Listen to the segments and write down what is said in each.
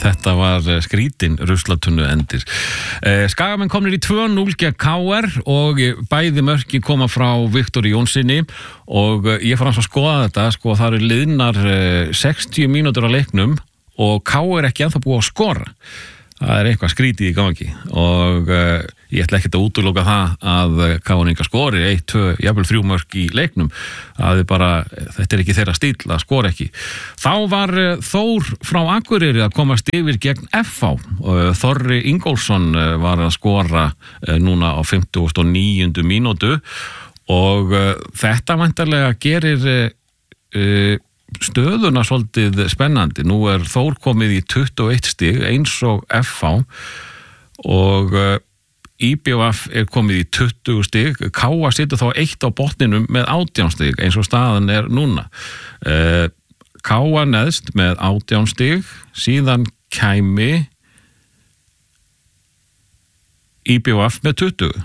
Þetta var skrítin ruslatunnu endir. Skagamenn komnir í 2-0 gegn KR og bæði mörkin koma frá Viktori Jónssoni og ég fór að skoða þetta, það eru liðnar 60 mínútur á leiknum og KR ekki ennþá búið að skora. Það er eitthvað skrítið í gangi og ég ætla ekkert að útiloka það að KR skori 1, 2, jafnvel 3 mörk í leiknum. Þetta er ekki þeirra stíll að skora ekki. Þá var Þór frá Akureyri að komast yfir gegn FH. Þorri Ingólfsson var að skora núna á 59. mínútu og þetta væntanlega gerir stöðuna svolítið spennandi. Nú er Þór komið í 21 stig eins og FH og IBVF er komið í 20 stig. KA situr þá 1 á botninum með 18 stig eins og staðan er núna. KA neðst með 18 stig, síðan kæmi IBVF með 20.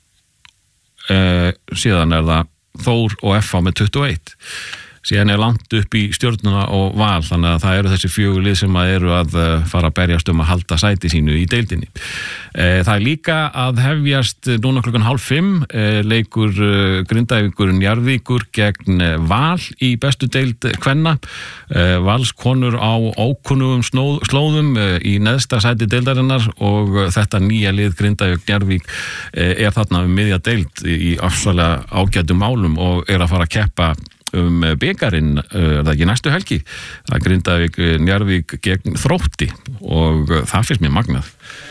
Síðan er það Þór og FH með 21. Síðan er langt upp í Stjörnuna og Val, þannig að það eru þessi 4 lið sem eru að fara að berjast að halda sæti sínu í deildinni. Það er líka að hefjast núna 4:30 leikur Grindavíkur Njarðvíkur gegn Val í bestu deild kvenna. Valskonur á ókunnugum slóðum í neðsta sæti deildarinnar og þetta nýja lið Grindavík Njarðvík er þarna miðja deild í afsalega ágætum málum og er að fara að keppa bikarinn, er það ekki næstu helgi? Það Grindavík Njarðvík gegn Þrótti og það finnst mér magnað.